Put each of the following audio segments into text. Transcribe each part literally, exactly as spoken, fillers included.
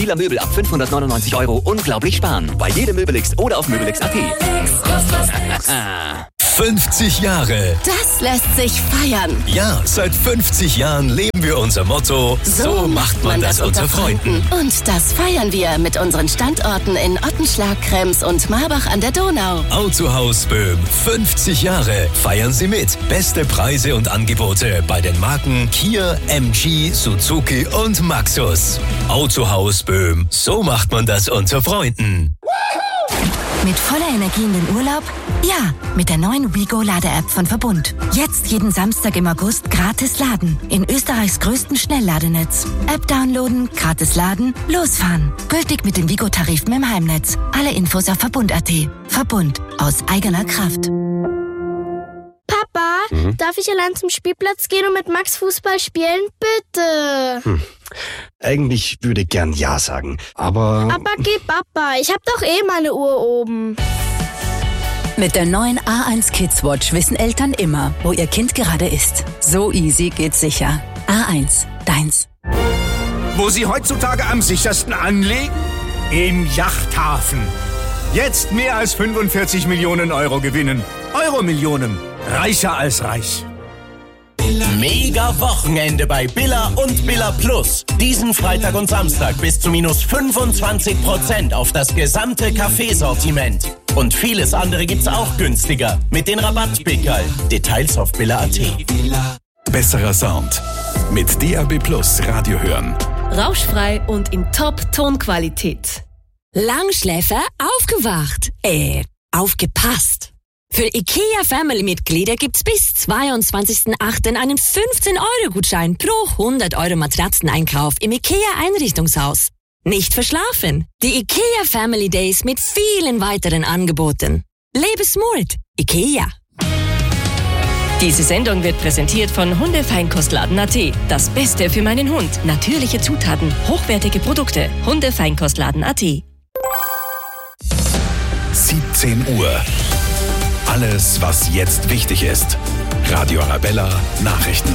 Bieler Möbel ab fünfhundertneunundneunzig Euro unglaublich sparen. Bei jedem Möbelix oder auf möbelix punkt at. fünfzig Jahre. Das lässt sich feiern. Ja, seit fünfzig Jahren leben wir unser Motto, so, so macht man das unter Freunden. Und das feiern wir mit unseren Standorten in Ottenschlag, Krems und Marbach an der Donau. Autohaus Böhm, fünfzig Jahre. Feiern Sie mit. Beste Preise und Angebote bei den Marken Kia, M G, Suzuki und Maxus. Autohaus Böhm, so macht man das unter Freunden. Mit voller Energie in den Urlaub? Ja, mit der neuen WeGo-Lade-App von Verbund. Jetzt jeden Samstag im August gratis laden. In Österreichs größtem Schnellladenetz. App downloaden, gratis laden, losfahren. Gültig mit den WeGo-Tarifen im Heimnetz. Alle Infos auf Verbund punkt at. Verbund. Aus eigener Kraft. Papa, mhm. darf ich allein zum Spielplatz gehen und mit Max Fußball spielen? Bitte. Hm. Eigentlich würde ich gern Ja sagen, aber... Aber geh Papa, ich hab doch eh meine Uhr oben. Mit der neuen A eins Kids Watch wissen Eltern immer, wo ihr Kind gerade ist. So easy geht's sicher. A eins, deins. Wo Sie heutzutage am sichersten anlegen? Im Yachthafen. Jetzt mehr als fünfundvierzig Millionen Euro gewinnen. Euro-Millionen. Reicher als reich. Mega Wochenende bei Billa und Billa Plus. Diesen Freitag und Samstag bis zu minus fünfundzwanzig Prozent auf das gesamte Kaffeesortiment. Und vieles andere gibt's auch günstiger mit den Rabattpickerl. Details auf billa punkt at. Besserer Sound. Mit D A B Plus Radio hören. Rauschfrei und in Top-Tonqualität. Langschläfer aufgewacht. Äh, aufgepasst. Für IKEA Family-Mitglieder gibt's bis zweiundzwanzigsten achten einen fünfzehn Euro Gutschein pro hundert Euro Matratzeneinkauf im IKEA Einrichtungshaus. Nicht verschlafen. Die IKEA Family Days mit vielen weiteren Angeboten. Lebe smart. IKEA. Diese Sendung wird präsentiert von Hundefeinkostladen punkt at. Das Beste für meinen Hund. Natürliche Zutaten, hochwertige Produkte. Hundefeinkostladen punkt at. siebzehn Uhr. Alles, was jetzt wichtig ist. Radio Arabella Nachrichten.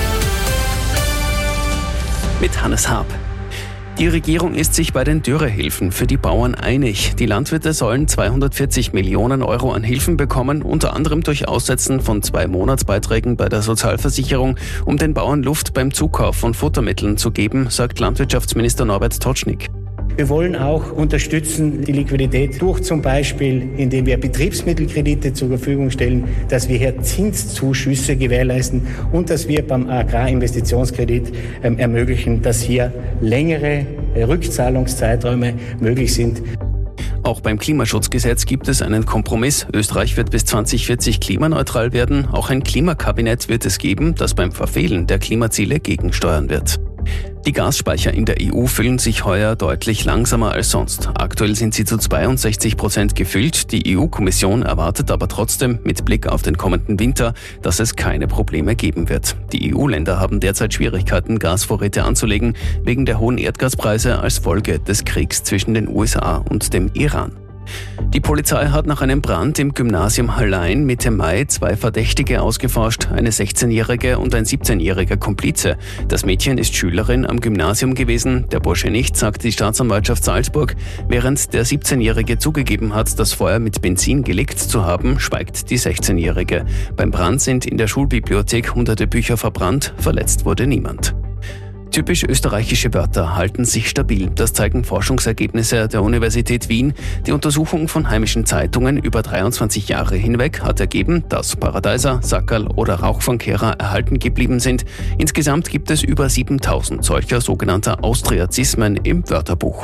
Mit Hannes Haab. Die Regierung ist sich bei den Dürrehilfen für die Bauern einig. Die Landwirte sollen zweihundertvierzig Millionen Euro an Hilfen bekommen, unter anderem durch Aussetzen von zwei Monatsbeiträgen bei der Sozialversicherung, um den Bauern Luft beim Zukauf von Futtermitteln zu geben, sagt Landwirtschaftsminister Norbert Totschnig. Wir wollen auch unterstützen die Liquidität durch zum Beispiel, indem wir Betriebsmittelkredite zur Verfügung stellen, dass wir hier Zinszuschüsse gewährleisten und dass wir beim Agrarinvestitionskredit ähm, ermöglichen, dass hier längere Rückzahlungszeiträume möglich sind. Auch beim Klimaschutzgesetz gibt es einen Kompromiss. Österreich wird bis zweitausendvierzig klimaneutral werden. Auch ein Klimakabinett wird es geben, das beim Verfehlen der Klimaziele gegensteuern wird. Die Gasspeicher in der E U füllen sich heuer deutlich langsamer als sonst. Aktuell sind sie zu zweiundsechzig Prozent gefüllt. Die E U-Kommission erwartet aber trotzdem mit Blick auf den kommenden Winter, dass es keine Probleme geben wird. Die E U-Länder haben derzeit Schwierigkeiten, Gasvorräte anzulegen, wegen der hohen Erdgaspreise als Folge des Kriegs zwischen den U S A und dem Iran. Die Polizei hat nach einem Brand im Gymnasium Hallein Mitte Mai zwei Verdächtige ausgeforscht, eine sechzehnjährige und ein siebzehnjähriger Komplize. Das Mädchen ist Schülerin am Gymnasium gewesen, der Bursche nicht, sagt die Staatsanwaltschaft Salzburg. Während der siebzehnjährige zugegeben hat, das Feuer mit Benzin gelegt zu haben, schweigt die sechzehnjährige. Beim Brand sind in der Schulbibliothek hunderte Bücher verbrannt, verletzt wurde niemand. Typisch österreichische Wörter halten sich stabil. Das zeigen Forschungsergebnisse der Universität Wien. Die Untersuchung von heimischen Zeitungen über dreiundzwanzig Jahre hinweg hat ergeben, dass Paradeiser, Sackerl oder Rauch von Kehrer erhalten geblieben sind. Insgesamt gibt es über siebentausend solcher sogenannter Austriazismen im Wörterbuch.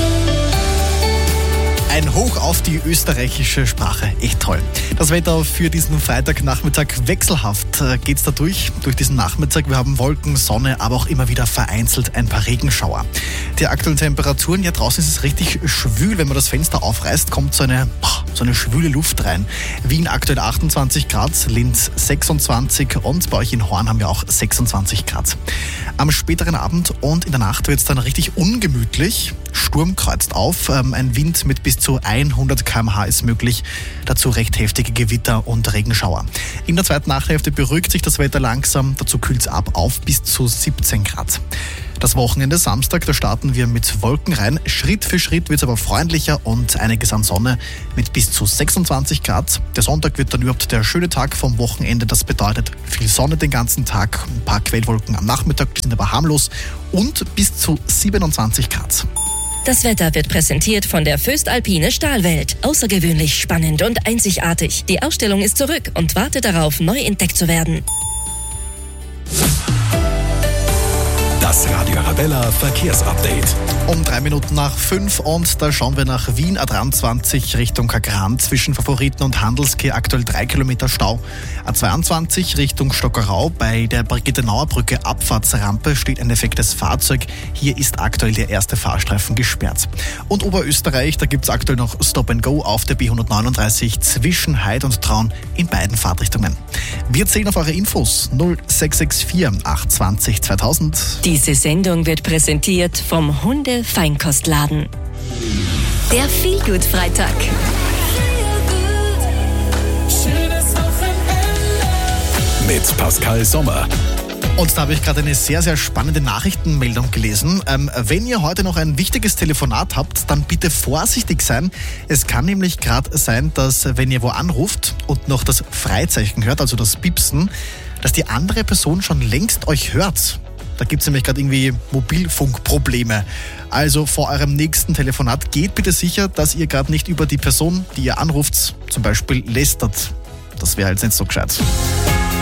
Ein Hoch auf die österreichische Sprache. Echt toll. Das Wetter für diesen Freitagnachmittag wechselhaft geht's da durch, durch diesen Nachmittag. Wir haben Wolken, Sonne, aber auch immer wieder vereinzelt ein paar Regenschauer. Die aktuellen Temperaturen, ja draußen ist es richtig schwül. Wenn man das Fenster aufreißt, kommt so eine, so eine schwüle Luft rein. Wien aktuell achtundzwanzig Grad, Linz sechsundzwanzig und bei euch in Horn haben wir auch sechsundzwanzig Grad. Am späteren Abend und in der Nacht wird es dann richtig ungemütlich. Sturm kreuzt auf. Ein Wind mit bis zu hundert Kilometer pro Stunde ist möglich. Dazu recht heftige Gewitter und Regenschauer. In der zweiten Nachthälfte beruhigt sich das Wetter langsam. Dazu kühlt es ab auf bis zu siebzehn Grad. Das Wochenende Samstag, da starten wir mit Wolken rein. Schritt für Schritt wird es aber freundlicher und einiges an Sonne mit bis zu sechsundzwanzig Grad. Der Sonntag wird dann überhaupt der schöne Tag vom Wochenende. Das bedeutet viel Sonne den ganzen Tag, ein paar Quellwolken am Nachmittag, die sind aber harmlos und bis zu siebenundzwanzig Grad. Das Wetter wird präsentiert von der Föstalpine Stahlwelt. Außergewöhnlich spannend und einzigartig. Die Ausstellung ist zurück und wartet darauf, neu entdeckt zu werden. Das Radio Arabella Verkehrsupdate. Um drei Minuten nach fünf und da schauen wir nach Wien A dreiundzwanzig Richtung Kagran zwischen Favoriten und Handelskeh aktuell drei Kilometer Stau. A zweiundzwanzig Richtung Stockerau bei der Brigitte-Nauer-Brücke Abfahrtsrampe steht ein defektes Fahrzeug. Hier ist aktuell der erste Fahrstreifen gesperrt. Und Oberösterreich, da gibt es aktuell noch Stop and Go auf der B hundertneununddreißig zwischen Heid und Traun in beiden Fahrtrichtungen. Wir zählen auf eure Infos null sechs sechs vier acht zwanzig zweitausend. Diese Sendung wird präsentiert vom Hunde-Feinkostladen. Der Feelgood-Freitag. Mit Pascal Sommer. Und da habe ich gerade eine sehr, sehr spannende Nachrichtenmeldung gelesen. Ähm, wenn ihr heute noch ein wichtiges Telefonat habt, dann bitte vorsichtig sein. Es kann nämlich gerade sein, dass wenn ihr wo anruft und noch das Freizeichen hört, also das Piepsen, dass die andere Person schon längst euch hört. Da gibt es nämlich gerade irgendwie Mobilfunkprobleme. Also vor eurem nächsten Telefonat geht bitte sicher, dass ihr gerade nicht über die Person, die ihr anruft, zum Beispiel lästert. Das wäre halt nicht so gescheit.